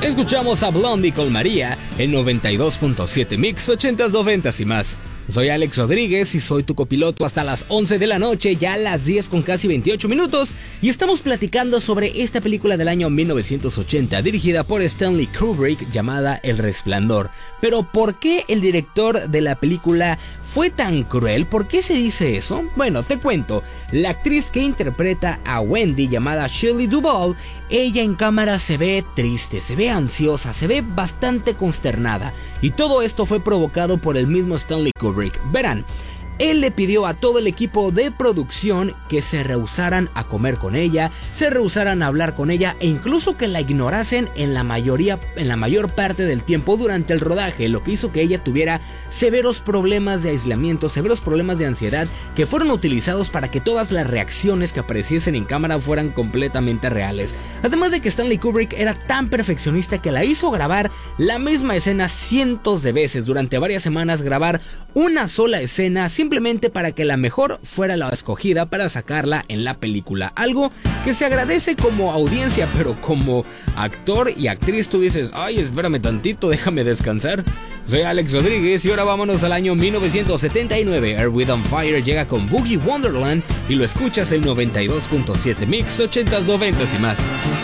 Escuchamos a Blondie con María en 92.7 Mix 80s, 90s y más. Soy Alex Rodríguez y soy tu copiloto hasta las 11 de la noche, ya a las 10 con casi 28 minutos, y estamos platicando sobre esta película del año 1980 dirigida por Stanley Kubrick llamada El Resplandor. Pero ¿por qué el director de la película fue tan cruel? ¿Por qué se dice eso? Bueno, te cuento. La actriz que interpreta a Wendy, llamada Shelley Duvall, ella en cámara se ve triste, se ve ansiosa, se ve bastante consternada. Y todo esto fue provocado por el mismo Stanley Kubrick. Verán, él le pidió a todo el equipo de producción que se rehusaran a comer con ella, se rehusaran a hablar con ella e incluso que la ignorasen en la mayor parte del tiempo durante el rodaje, lo que hizo que ella tuviera severos problemas de aislamiento, severos problemas de ansiedad que fueron utilizados para que todas las reacciones que apareciesen en cámara fueran completamente reales. Además de que Stanley Kubrick era tan perfeccionista que la hizo grabar la misma escena cientos de veces durante varias semanas, grabar una sola escena simplemente para que la mejor fuera la escogida para sacarla en la película. Algo que se agradece como audiencia, pero como actor y actriz tú dices, ay, espérame tantito, déjame descansar. Soy Alex Rodríguez y ahora vámonos al año 1979. Earth, Wind & Fire llega con Boogie Wonderland y lo escuchas en 92.7 Mix 80s, 90s y más.